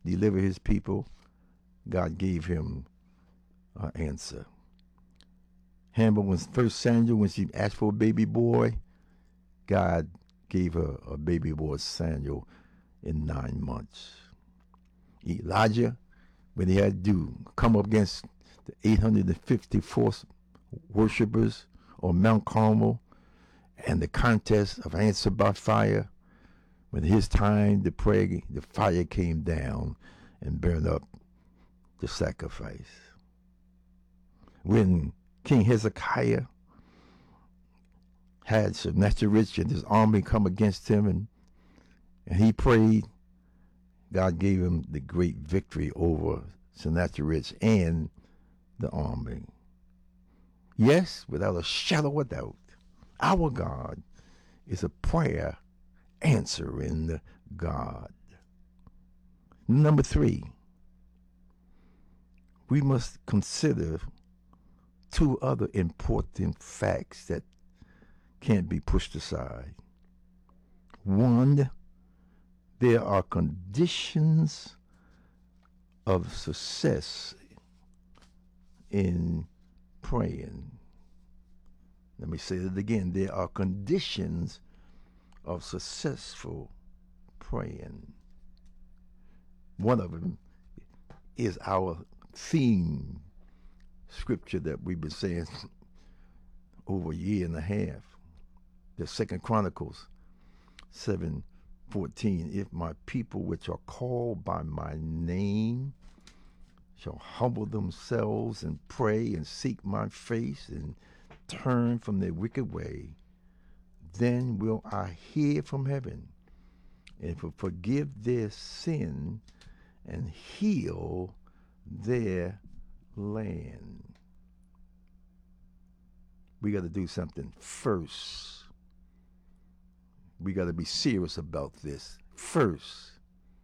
deliver his people, God gave him an answer. Hannah was First Samuel when she asked for a baby boy. God gave her a baby boy Samuel in 9 months. Elijah, when he had to come up against the 854 worshippers on Mount Carmel and the contest of answer by fire, when his time to pray, the fire came down and burned up the sacrifice. When King Hezekiah had Sennacherib and his army come against him, and he prayed, God gave him the great victory over Sennacherib and the army. Yes, without a shadow of doubt, our God is a prayer answering God. Number 3, we must consider 2 other important facts that can't be pushed aside. 1, there are conditions of success in praying. Let me say that again. There are conditions of successful praying. One of them is our theme scripture that we've been saying over a year and a half. The 2 Chronicles 7:14. If my people which are called by my name shall humble themselves and pray and seek my face and turn from their wicked way, then will I hear from heaven and will forgive their sin and heal their land. We got to do something first. We got to be serious about this first.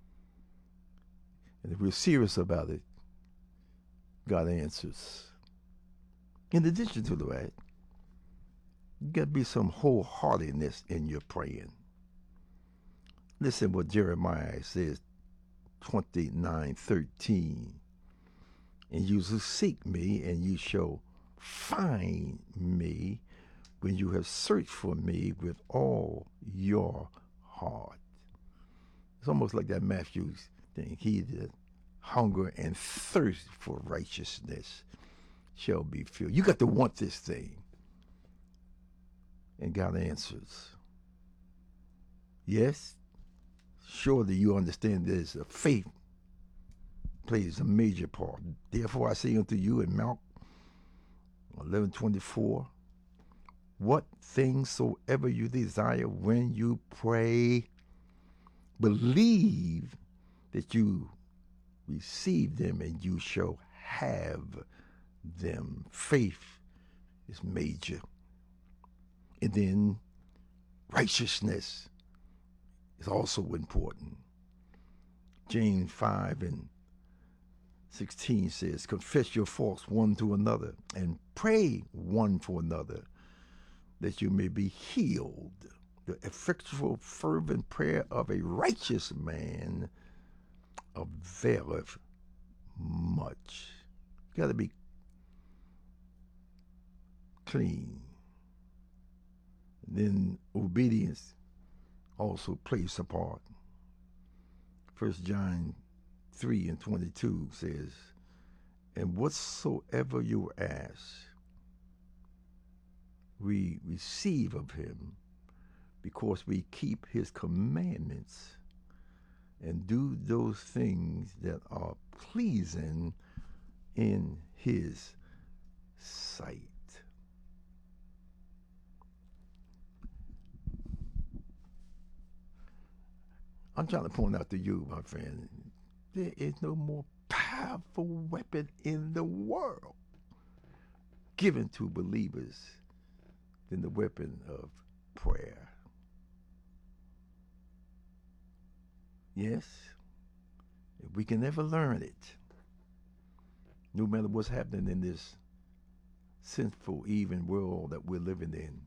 And if we're serious about it, God answers. In addition to that, you got to be some wholeheartedness in your praying. Listen what Jeremiah says, 29:13. And you shall seek me, and you shall find me when you have searched for me with all your heart. It's almost like that Matthew thing. He that hunger and thirst for righteousness shall be filled. You got to want this thing. And God answers. Yes, surely you understand this. Faith plays a major part. Therefore I say unto you in Mark 11:24, what things soever you desire when you pray, believe that you receive them and you shall have them. Faith is major. And then righteousness is also important. James 5:16 says, confess your faults one to another and pray one for another that you may be healed. The effectual fervent prayer of a righteous man availeth much. You got to be clean. Then obedience also plays a part. 1 John 3:22 says, and whatsoever you ask, we receive of him, because we keep his commandments and do those things that are pleasing in his sight. I'm trying to point out to you, my friend, there is no more powerful weapon in the world given to believers than the weapon of prayer. Yes, if we can never learn it, no matter what's happening in this sinful, even world that we're living in,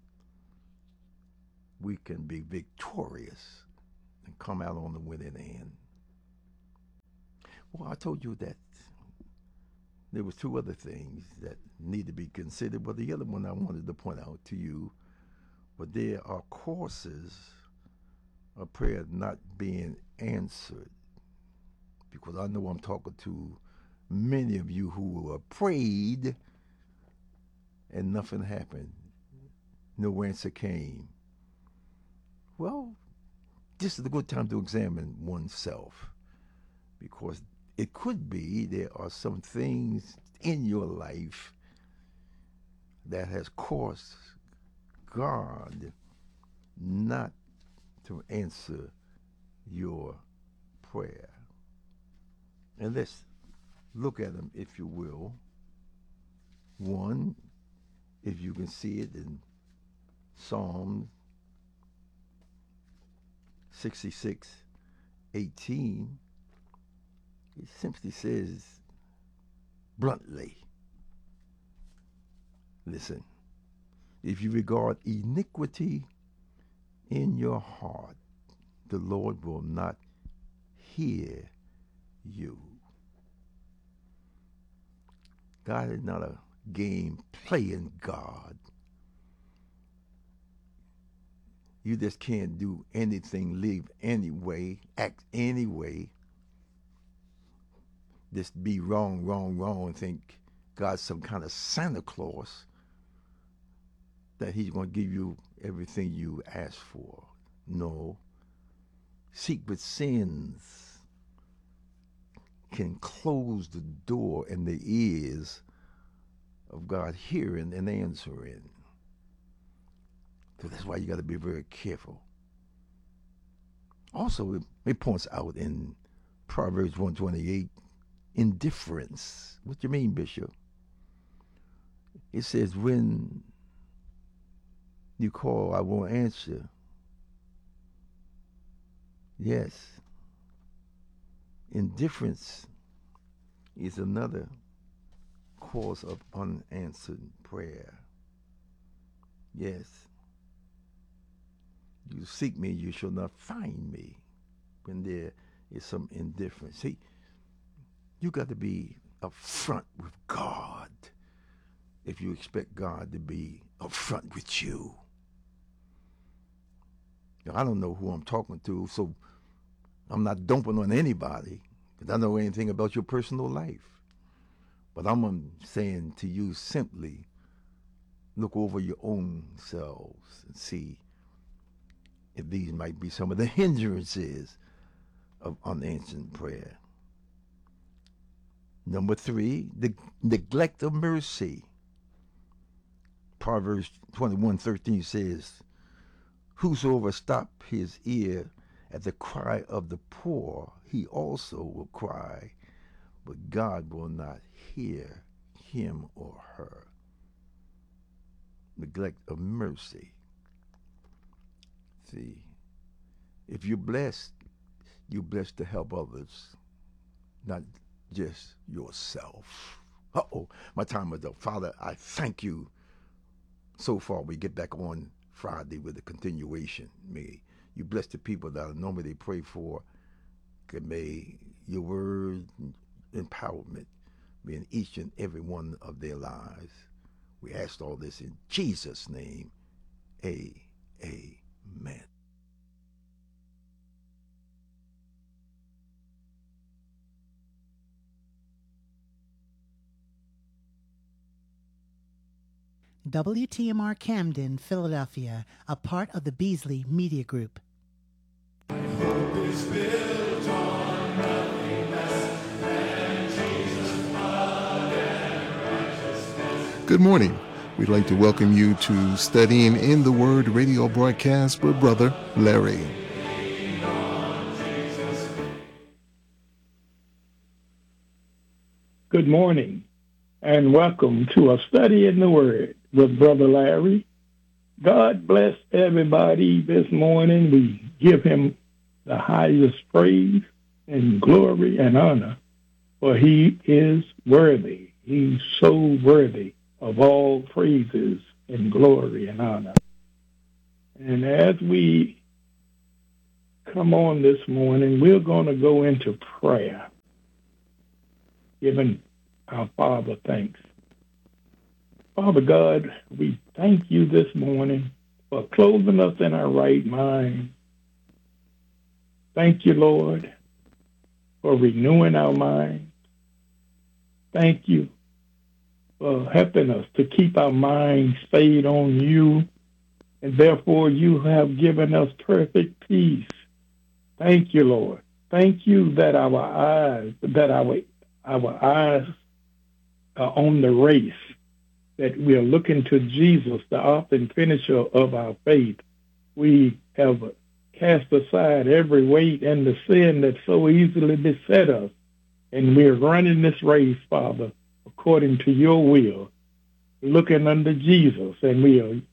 we can be victorious and come out on the winning end. Well, I told you that there was two other things that need to be considered, but the other one I wanted to point out to you, but there are causes of prayer not being answered, because I know I'm talking to many of you who prayed and nothing happened. No answer came. Well, this is a good time to examine oneself, because it could be there are some things in your life that has caused God not to answer your prayer. And let's look at them, if you will. One, if you can see it in Psalm 66:18, it simply says bluntly, listen, if you regard iniquity in your heart, the Lord will not hear you. God is not a game playing God. You just can't do anything, live any way, act any way. Just be wrong, and think God's some kind of Santa Claus that he's going to give you everything you ask for. No. Secret sins can close the door in the ears of God hearing and answering. So that's why you got to be very careful. Also, it points out in Proverbs 128, indifference. What do you mean, Bishop? It says, when you call, I won't answer. Yes. Indifference is another cause of unanswered prayer. Yes. You seek me, you shall not find me, when there is some indifference. See, you got to be upfront with God if you expect God to be upfront with you. Now, I don't know who I'm talking to, so I'm not dumping on anybody, because I don't know anything about your personal life. But I'm saying to you simply, look over your own selves and see if these might be some of the hindrances of unanswered prayer. Number 3, the neglect of mercy. Proverbs 21:13 says, whosoever stop his ear at the cry of the poor, he also will cry, but God will not hear him or her. Neglect of mercy. See, if you're blessed to help others, not just yourself. My time is up. Father, I thank you. So far, we get back on Friday with a continuation. May you bless the people that I normally pray for. May your word, empowerment, be in each and every one of their lives. We ask all this in Jesus' name. Amen. WTMR Camden, Philadelphia, a part of the Beasley Media Group. Good morning. We'd like to welcome you to Studying in the Word radio broadcast with Brother Larry. Good morning, and welcome to a study in the Word with Brother Larry. God bless everybody this morning. We give him the highest praise and glory and honor, for he is worthy. He's so worthy of all praises and glory and honor. And as we come on this morning, we're going to go into prayer. giving our Father thanks. Father God, we thank you this morning for clothing us in our right mind. Thank you, Lord, for renewing our mind. Thank you for helping us to keep our minds stayed on you, and therefore you have given us perfect peace. Thank you, Lord. Thank you that our eyes are on the race, that we are looking to Jesus, the author and finisher of our faith. We have cast aside every weight and the sin that so easily beset us, and we are running this race, Father, according to your will, looking unto Jesus, and we are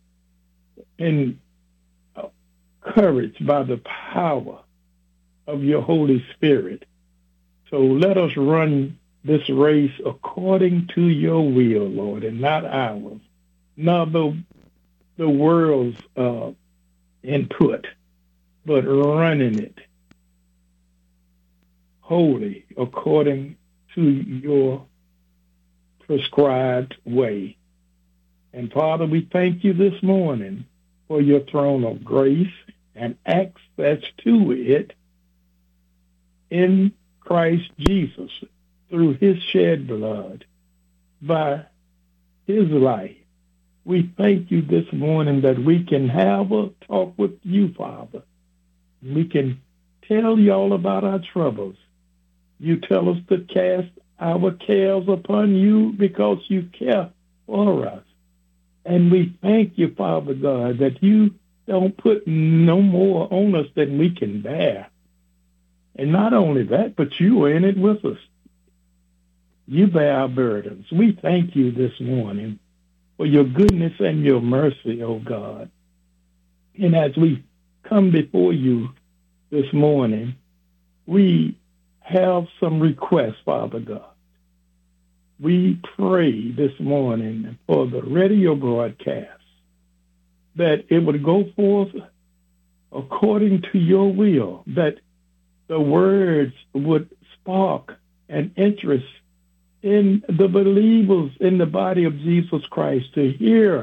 encouraged by the power of your Holy Spirit. So let us run this race according to your will, Lord, and not ours, not the world's input, but running it wholly according to your prescribed way. And Father, we thank you this morning for your throne of grace and access to it in Christ Jesus through his shed blood, by his life. We thank you this morning that we can have a talk with you, Father. We can tell you all about our troubles. You tell us to cast our cares upon you because you care for us. And we thank you, Father God, that you don't put no more on us than we can bear. And not only that, but you are in it with us. You bear our burdens. We thank you this morning for your goodness and your mercy, oh God. And as we come before you this morning, we have some requests, Father God. We pray this morning for the radio broadcast that it would go forth according to your will, that the words would spark an interest in the believers in the body of Jesus Christ to hear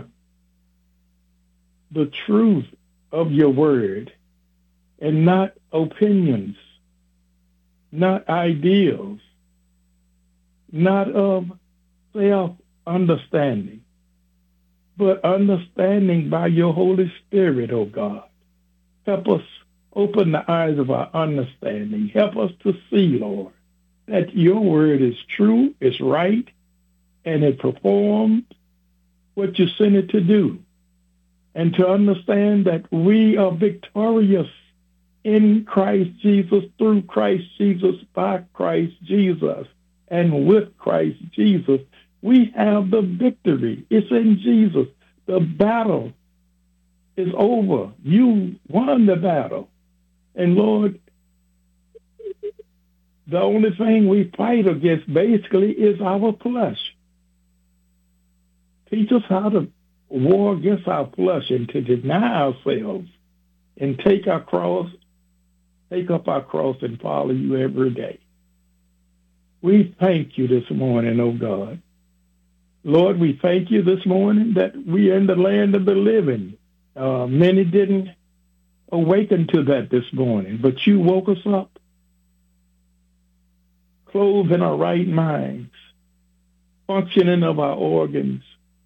the truth of your word and not opinions, not ideals, not of self-understanding, but understanding by your Holy Spirit, oh God. Help us open the eyes of our understanding. Help us to see, Lord, that your word is true, is right, and it performs what you sent it to do. And to understand that we are victorious in Christ Jesus, through Christ Jesus, by Christ Jesus, and with Christ Jesus. We have the victory. It's in Jesus. The battle is over. You won the battle. And Lord, the only thing we fight against basically is our flesh. Teach us how to war against our flesh and to deny ourselves and take up our cross and follow you every day. We thank you this morning, oh God. Lord, we thank you this morning that we are in the land of the living. Many didn't awaken to that this morning, but you woke us up, clothed in our right minds, functioning of our organs,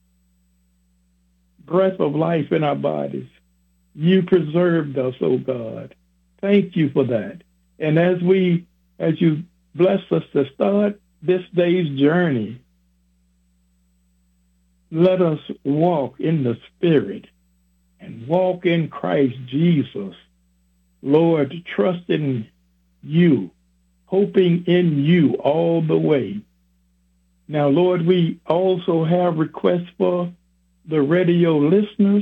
breath of life in our bodies. You preserved us, oh God. Thank you for that. And as you bless us to start this day's journey, let us walk in the Spirit and walk in Christ Jesus. Lord, trusting you, hoping in you all the way. Now, Lord, we also have requests for the radio listeners,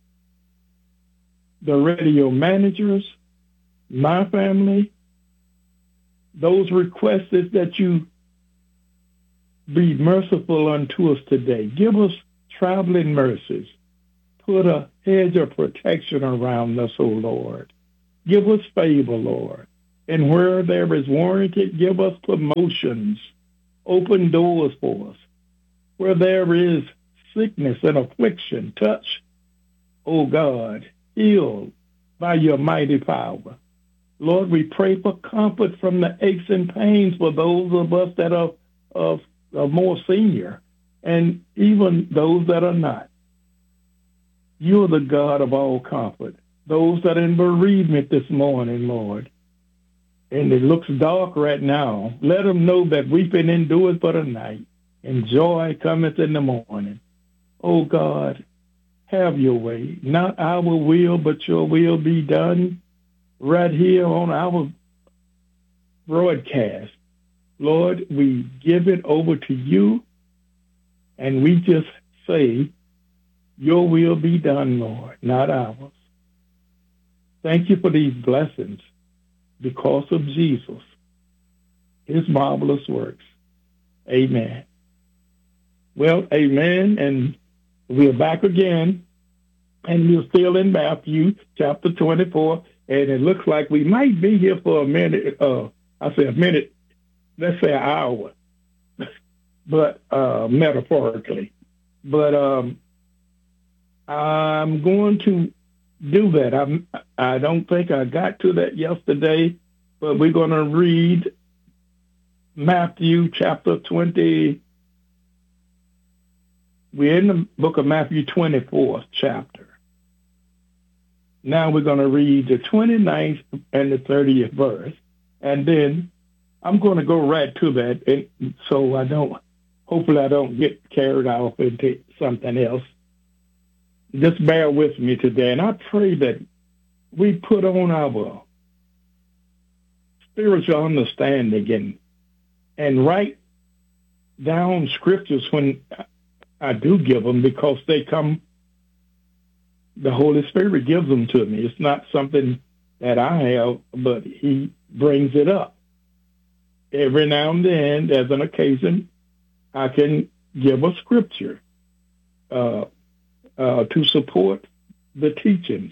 the radio managers, my family. Those requests is that you be merciful unto us today. Give us traveling mercies. Put a hedge of protection around us, O Lord. Give us favor, Lord. And where there is warranted, give us promotions. Open doors for us. Where there is sickness and affliction, touch, O God, heal by your mighty power. Lord, we pray for comfort from the aches and pains for those of us that are more senior and even those that are not. You're the God of all comfort. Those that are in bereavement this morning, Lord, and it looks dark right now, let them know that weeping endures but a night, and joy cometh in the morning. Oh God, have your way. Not our will, but your will be done right here on our broadcast. Lord, we give it over to you, and we just say, your will be done, Lord, not ours. Thank you for these blessings because of Jesus, his marvelous works. Amen. Well, amen, and we're back again, and we're still in Matthew chapter 24, and it looks like we might be here for a minute. I say a minute, let's say an hour, but metaphorically. But I'm going to do that. I don't think I got to that yesterday, but we're going to read Matthew chapter 20. We're in the book of Matthew 24th chapter. Now we're going to read the 29th and the 30th verse, and then I'm going to go right to that, and so hopefully I don't get carried off into something else. Just bear with me today, and I pray that we put on our spiritual understanding and write down scriptures when I do give them, because they come, the Holy Spirit gives them to me. It's not something that I have, but he brings it up. Every now and then, as an occasion, I can give a scripture to support the teachings.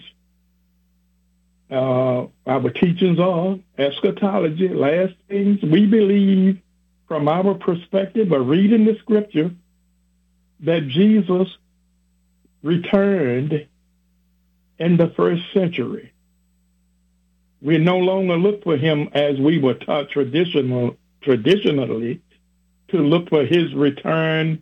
Our teachings are eschatology, last things. We believe from our perspective of reading the scripture that Jesus returned in the first century. We no longer look for him as we were taught traditionally to look for his return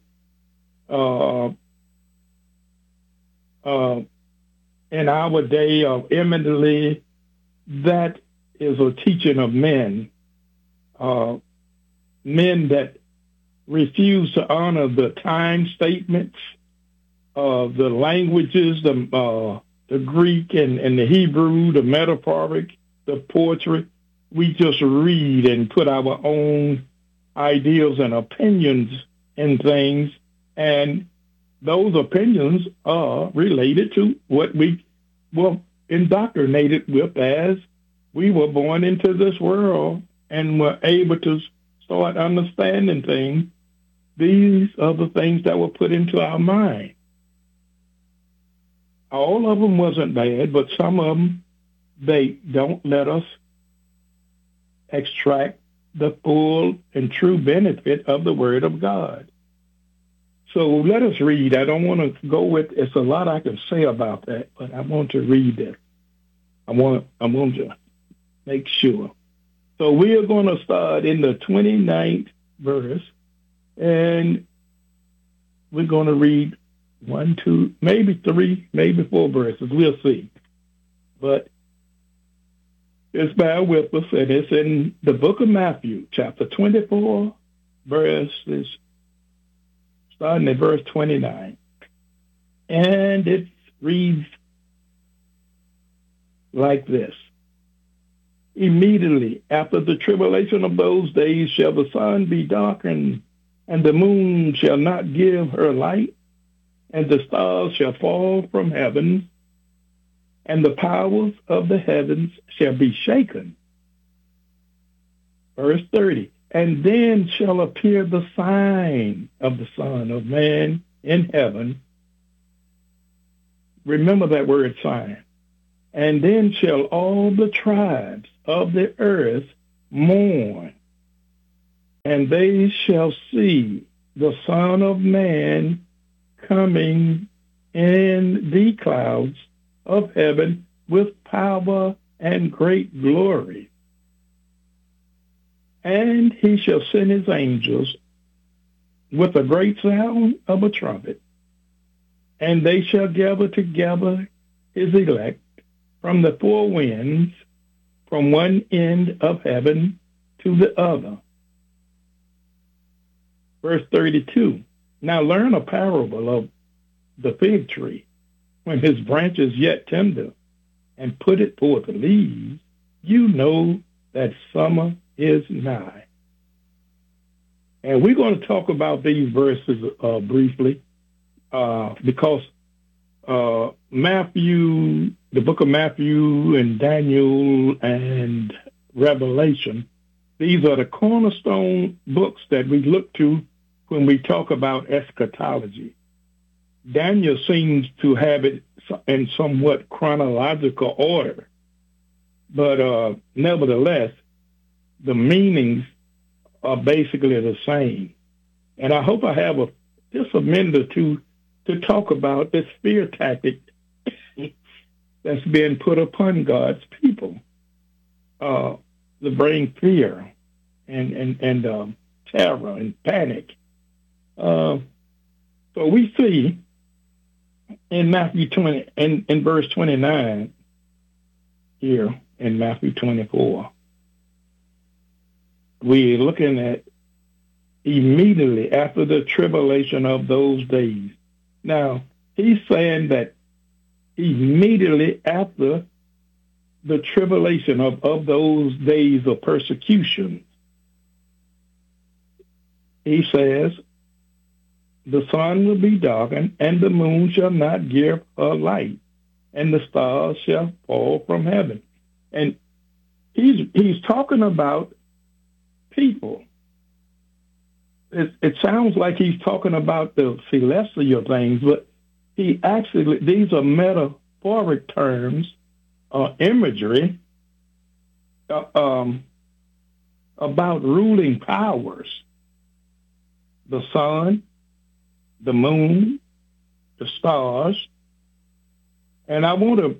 in our day of imminently. That is a teaching of men that refuse to honor the time statements of the languages, the Greek and the Hebrew, the metaphoric, the poetry. We just read and put our own ideals and opinions in things, and those opinions are related to what we were indoctrinated with as we were born into this world and were able to start understanding things. These are the things that were put into our mind. All of them wasn't bad, but some of them, they don't let us extract the full and true benefit of the Word of God. So let us read. I don't want to go with, it's a lot I can say about that, but I want to read it. I want to make sure. So we are going to start in the 29th verse, and we're going to read 1, 2, maybe 3, maybe 4 verses. We'll see. But just bear with us, and it's in the book of Matthew, chapter 24, verses starting at verse 29. And it reads like this. Immediately after the tribulation of those days shall the sun be darkened, and the moon shall not give her light, and the stars shall fall from heaven, and the powers of the heavens shall be shaken. Verse 30. And then shall appear the sign of the Son of Man in heaven. Remember that word sign. And then shall all the tribes of the earth mourn. and they shall see the Son of Man coming in the clouds of heaven with power and great glory. And he shall send his angels with a great sound of a trumpet, and they shall gather together his elect from the four winds, from one end of heaven to the other. Verse 32, now learn a parable of the fig tree. When his branch is yet tender and put it forth leaves, you know that summer is nigh. And we're going to talk about these verses briefly because Matthew, the book of Matthew and Daniel and Revelation, these are the cornerstone books that we look to when we talk about eschatology. Daniel seems to have it in somewhat chronological order, but nevertheless, the meanings are basically the same. And I hope I have just a minute or two to talk about this fear tactic that's being put upon God's people, to bring fear and terror and panic. So we see in Matthew 20, in verse 29 here in Matthew 24, we're looking at immediately after the tribulation of those days. Now, he's saying that immediately after the tribulation of those days of persecution, he says, the sun will be darkened, and the moon shall not give her light, and the stars shall fall from heaven. And he's talking about people. It sounds like he's talking about the celestial things, but he actually, these are metaphoric terms, imagery, about ruling powers. The sun, the moon, the stars. And I won't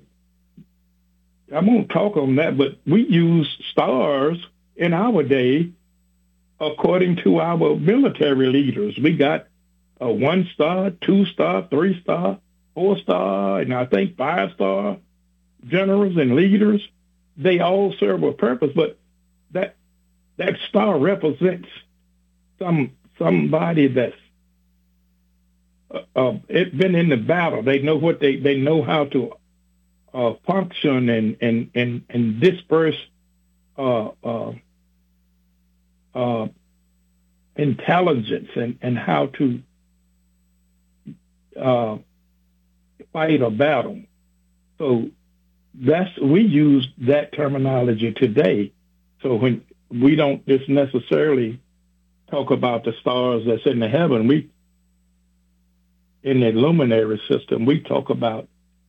talk on that, but we use stars in our day according to our military leaders. We got a 1-star, 2-star, 3-star, 4-star, and I think 5-star generals and leaders. They all serve a purpose, but that star represents somebody that's been in the battle. They know what they know how to function and disperse intelligence and how to fight a battle. So we use that terminology today. So when we don't just necessarily talk about the stars that's in the heaven, in the luminary system, we talk about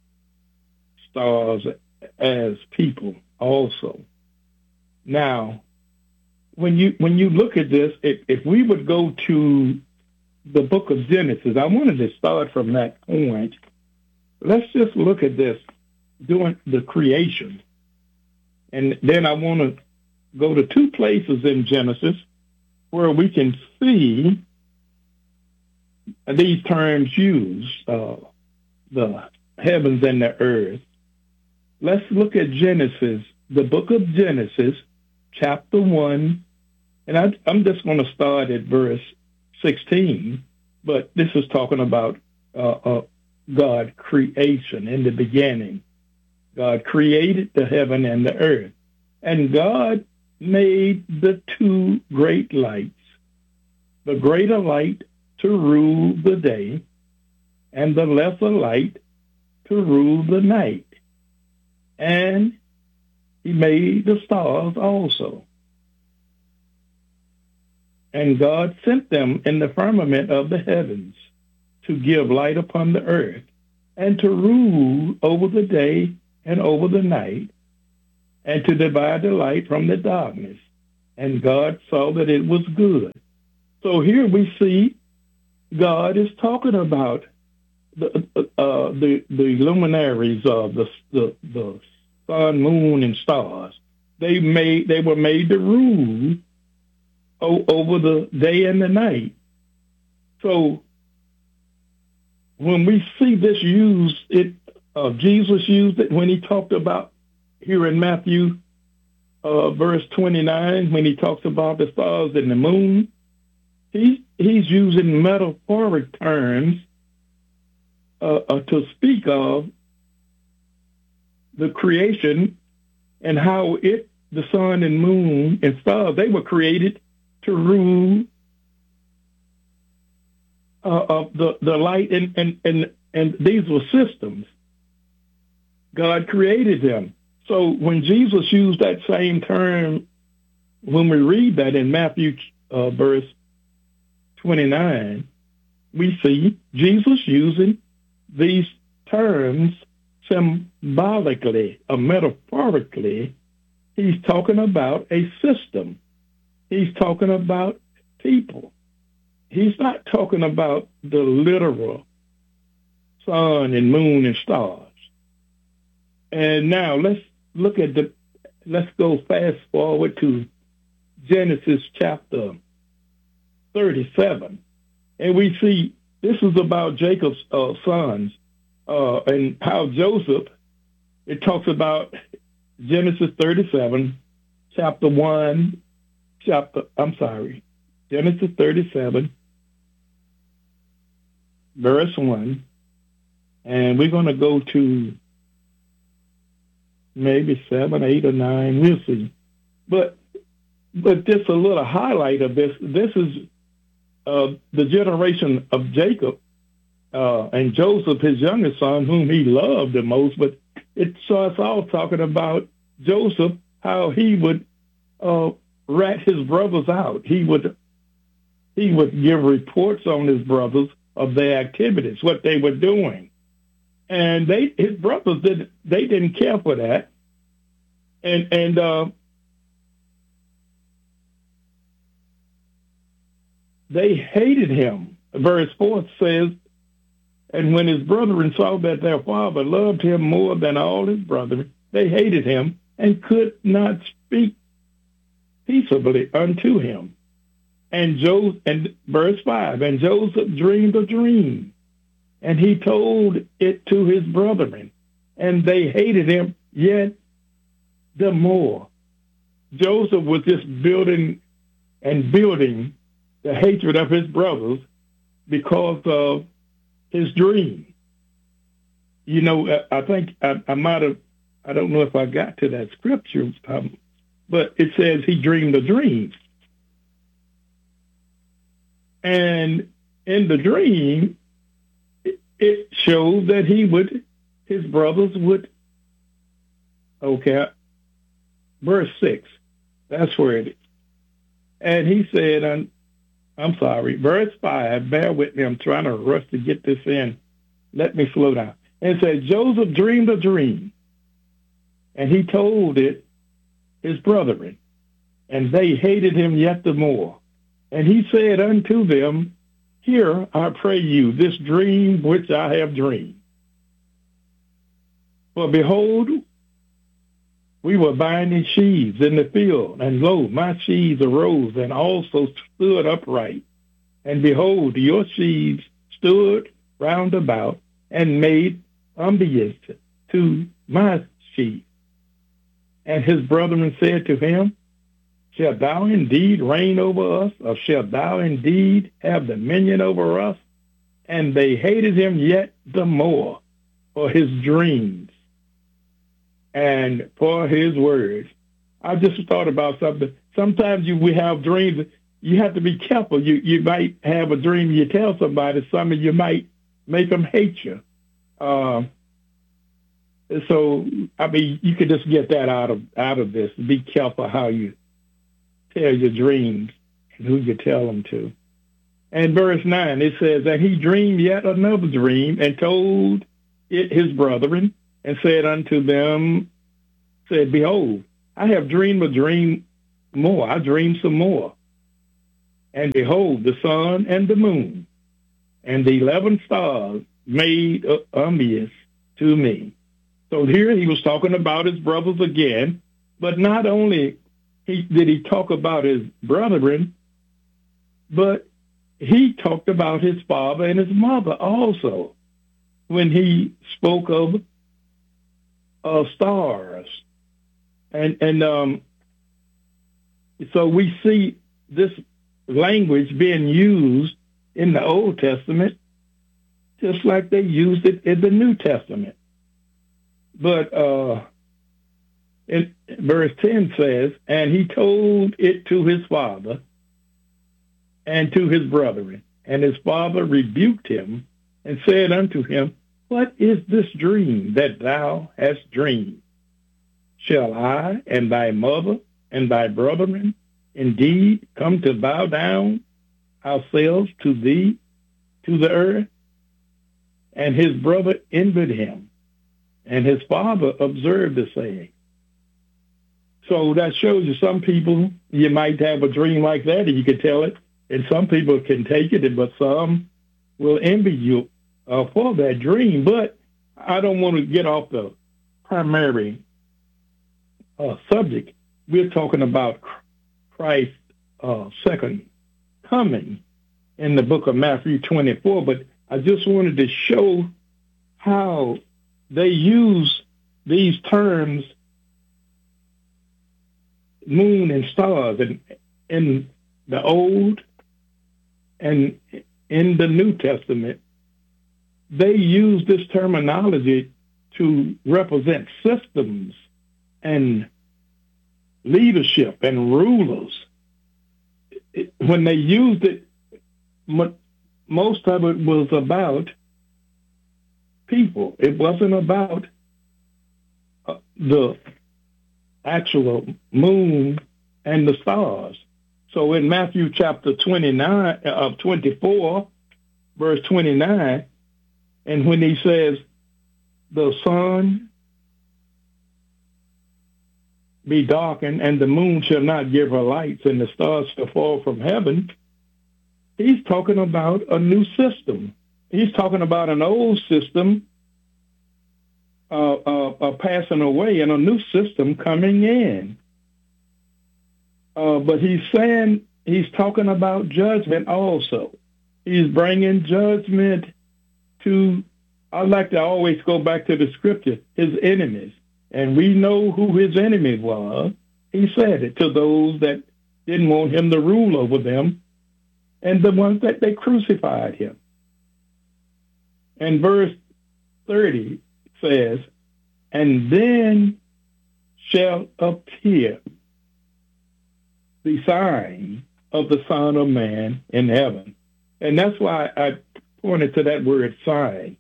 stars as people also. Now, when you look at this, if we would go to the book of Genesis, I wanted to start from that point. Let's just look at this, doing the creation. And then I want to go to two places in Genesis where we can see these terms used, the heavens and the earth. Let's look at Genesis, the book of Genesis, chapter 1, and I'm just going to start at verse 16, but this is talking about God creation in the beginning. God created the heaven and the earth, and God made the two great lights, the greater light to rule the day, and the lesser light to rule the night. And he made the stars also. And God sent them in the firmament of the heavens to give light upon the earth, and to rule over the day and over the night, and to divide the light from the darkness. and God saw that it was good. So here we see God is talking about the luminaries of the sun, moon, and stars. They were made to rule over the day and the night. So when we see this used, Jesus used it when he talked about here in Matthew verse 29, when he talks about the stars and the moon. He's using metaphoric terms to speak of the creation and how the sun and moon and stars, they were created to rule of the light, and these were systems. God created them. So when Jesus used that same term, when we read that in Matthew verse 29, we see Jesus using these terms symbolically or metaphorically. He's talking about a system. He's talking about people. He's not talking about the literal sun and moon and stars. And now let's go fast forward to Genesis chapter 37. And we see this is about Jacob's sons and how Joseph, it talks about Genesis 37, Genesis 37, verse 1. And we're going to go to maybe 7, 8, or 9. We'll see. But just a little highlight of this. This is the generation of Jacob and Joseph, his youngest son, whom he loved the most. But it's all talking about Joseph, how he would rat his brothers out. He would give reports on his brothers of their activities, what they were doing. And his brothers didn't care for that. And they hated him. Verse 4 says, and when his brethren saw that their father loved him more than all his brethren, they hated him and could not speak peaceably unto him. And verse 5, and Joseph dreamed a dream, and he told it to his brethren, and they hated him yet the more. Joseph was just building the hatred of his brothers because of his dream. You know, I think I might have, I don't know if I got to that scripture, but it says he dreamed a dream. And in the dream, it shows that his brothers would, verse 6, that's where it is. And he said, I'm sorry, verse 5, bear with me, I'm trying to rush to get this in. Let me slow down. And it said, Joseph dreamed a dream, and he told it his brethren, and they hated him yet the more. And he said unto them, hear, I pray you, this dream which I have dreamed. For behold, we were binding sheaves in the field, and lo, my sheaves arose and also stood upright. And behold, your sheaves stood round about and made obeisance to my sheaves. And his brethren said to him, shalt thou indeed reign over us, or shalt thou indeed have dominion over us? And they hated him yet the more for his dreams and for his words. I just thought about something. Sometimes we have dreams. You have to be careful. You might have a dream. You tell somebody something, you might make them hate you. So, I mean, you could just get that out of this. Be careful how you tell your dreams and who you tell them to. And verse 9, it says, and he dreamed yet another dream and told it his brethren and said unto them, said, behold, I have dreamed a dream more. I dreamed some more. And behold, the sun and the moon and the 11 stars made obeisance to me. So here he was talking about his brothers again, but not only did he talk about his brethren, but he talked about his father and his mother also when he spoke of stars. And so we see this language being used in the Old Testament just like they used it in the New Testament. But in verse 10 says, and he told it to his father and to his brethren. And his father rebuked him and said unto him, what is this dream that thou hast dreamed? Shall I and thy mother and thy brethren indeed come to bow down ourselves to thee, to the earth? And his brother envied him, and his father observed the saying. So that shows you some people, you might have a dream like that, and you can tell it, and some people can take it, but some will envy you for that dream. But I don't want to get off the primary subject. We're talking about Christ's second coming in the book of Matthew 24, but I just wanted to show how they use these terms, moon and stars, in the Old and in the New Testament. They use this terminology to represent systems and leadership and rulers. When they used it, most of it was about people. It wasn't about the actual moon and the stars. So in Matthew chapter 24, verse 29, and when he says, the sun be darkened and the moon shall not give her lights and the stars shall fall from heaven, he's talking about a new system. He's talking about an old system passing away and a new system coming in. But he's saying, he's talking about judgment also. He's bringing judgment to, I like to always go back to the scripture, his enemies. And we know who his enemies were. He said it to those that didn't want him to rule over them and the ones that they crucified him. And verse 30 says, and then shall appear the sign of the Son of Man in heaven. And that's why I pointed to that word sign.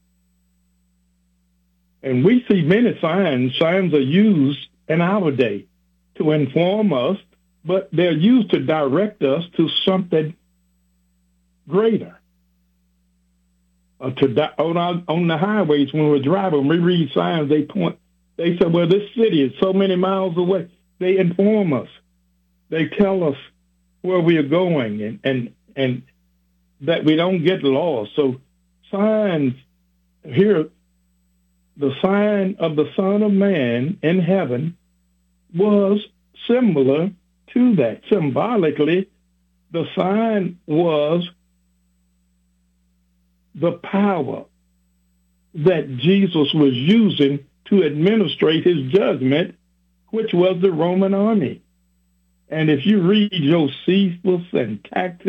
And we see many signs. Signs are used in our day to inform us, but they're used to direct us to something greater. On the highways, when we're driving, we read signs, they say, well, this city is so many miles away. They inform us. They tell us where we are going and that we don't get lost. So signs here, the sign of the Son of Man in heaven was similar to that. Symbolically, the sign was the power that Jesus was using to administrate his judgment, which was the Roman army. And if you read Josephus and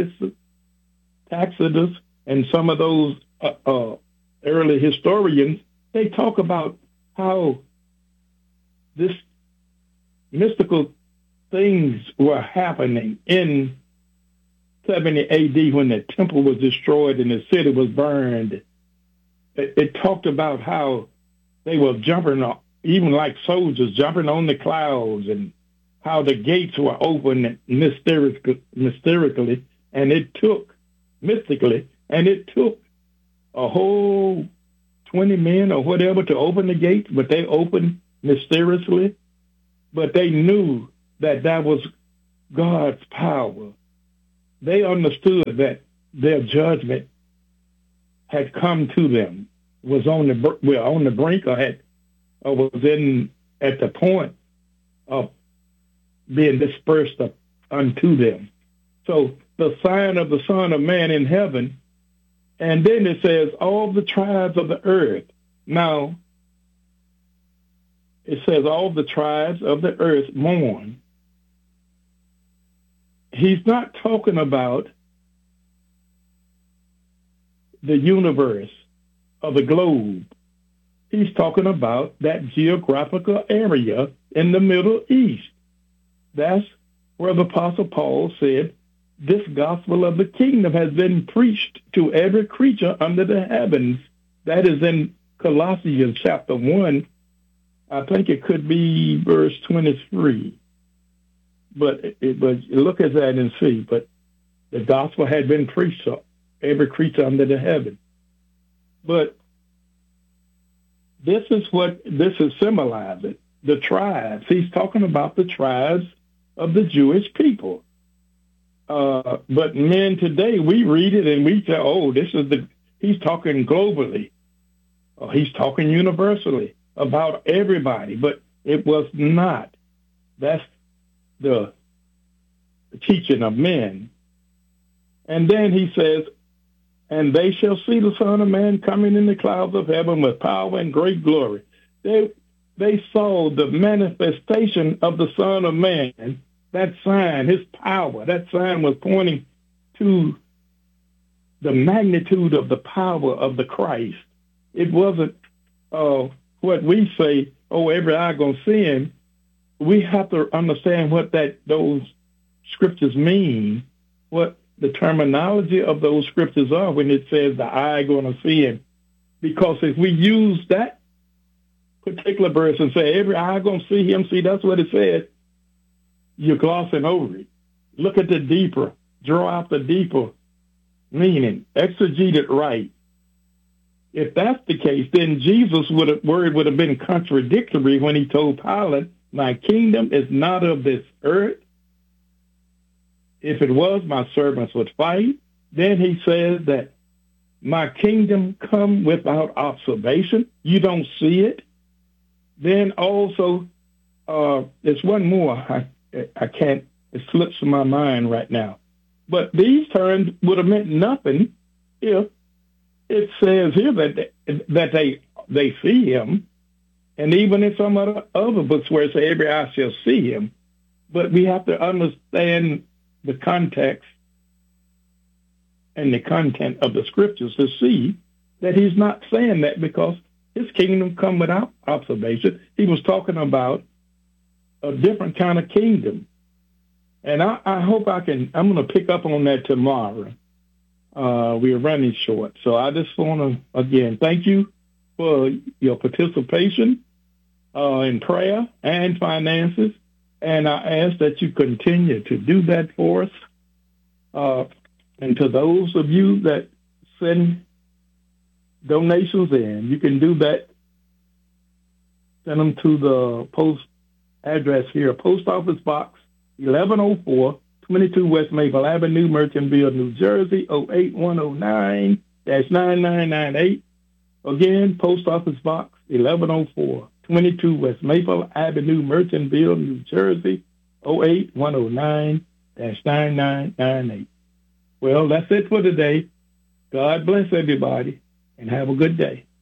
Tacitus and some of those early historians, they talk about how this mystical things were happening in 70 AD when the temple was destroyed and the city was burned. It talked about how they were jumping, even like soldiers, jumping on the clouds, and how the gates were open mystically, and it took a whole 20 men or whatever to open the gates, but they opened mysteriously. But they knew that was God's power. They understood that their judgment had come to them, was on the brink, or was at the point of being dispersed unto them. So the sign of the Son of Man in heaven, and then it says all the tribes of the earth. Now, it says all the tribes of the earth mourn. He's not talking about the universe or the globe. He's talking about that geographical area in the Middle East. That's where the Apostle Paul said, this gospel of the kingdom has been preached to every creature under the heavens. That is in Colossians chapter 1. I think it could be verse 23. But look at that and see. But the gospel had been preached to every creature under the heaven. But this is what this is symbolizing. The tribes. He's talking about the tribes of the Jewish people. But men today, we read it and we say, oh, he's talking globally. He's talking universally about everybody. But it was not. That's the teaching of men. And then he says, and they shall see the Son of Man coming in the clouds of heaven with power and great glory. They saw the manifestation of the Son of Man, that sign, his power. That sign was pointing to the magnitude of the power of the Christ. It wasn't what we say, oh, every eye gonna see him. We have to understand what those scriptures mean, what the terminology of those scriptures are when it says the eye going to see him. Because if we use that particular verse and say every eye going to see him, see, that's what it said, you're glossing over it. Look at the deeper, draw out the deeper meaning, exegete it right. If that's the case, then Jesus' word would have been contradictory when he told Pilate, my kingdom is not of this earth. If it was, my servants would fight. Then he says that my kingdom come without observation. You don't see it. Then also, there's one more. I can't, it slips from my mind right now. But these terms would have meant nothing if it says here that they see him. And even in some other books where it says every eye shall see him. But we have to understand the context and the content of the scriptures to see that he's not saying that because his kingdom come without observation. He was talking about a different kind of kingdom. And I hope I'm going to pick up on that tomorrow. We are running short. So I just want to, again, thank you for your participation in prayer and finances. And I ask that you continue to do that for us. And to those of you that send donations in, you can do that. Send them to the post address here, Post Office Box 1104, 22 West Maple Avenue, Merchantville, New Jersey, 08109-9998. Again, Post Office Box 1104, 22 West Maple Avenue, Merchantville, New Jersey, 08109-9998. Well, that's it for today. God bless everybody, and have a good day.